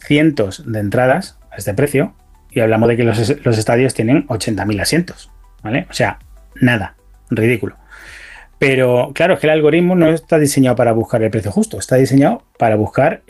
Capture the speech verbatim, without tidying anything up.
cientos de entradas a este precio y hablamos de que los, los estadios tienen ochenta mil asientos, ¿vale? O sea, nada, ridículo. Pero claro, es que el algoritmo no está diseñado para buscar el precio justo, está diseñado para buscar